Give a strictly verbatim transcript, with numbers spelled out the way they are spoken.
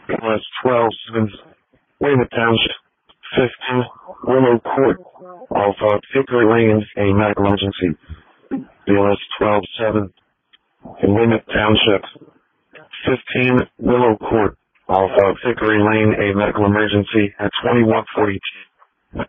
B L S twelve seven, Weymouth Township, fifteen, Willow Court, off of Hickory Lane, a medical emergency. B L S twelve seven, in Weymouth Township, fifteen, Willow Court, off of Hickory Lane, a medical emergency at twenty-one forty-two.